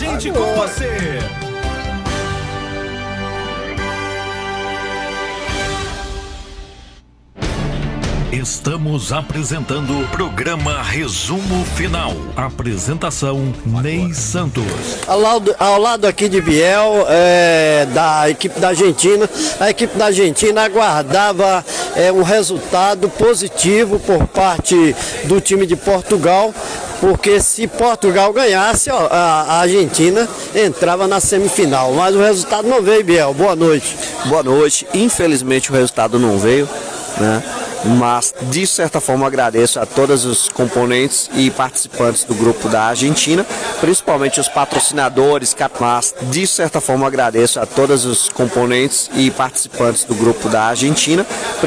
gente com você. Estamos apresentando o programa Resumo Final. Apresentação Ney Santos. Ao lado aqui de Biel, da equipe da Argentina. A equipe da Argentina aguardava um resultado positivo por parte do time de Portugal, porque se Portugal ganhasse, a Argentina entrava na semifinal. Mas o resultado não veio, Biel. Boa noite. Boa noite. Infelizmente o resultado não veio, né? Mas de certa forma agradeço a todos os componentes e participantes do grupo da Argentina, principalmente os patrocinadores, mas de certa forma agradeço a todos os componentes e participantes do grupo da Argentina,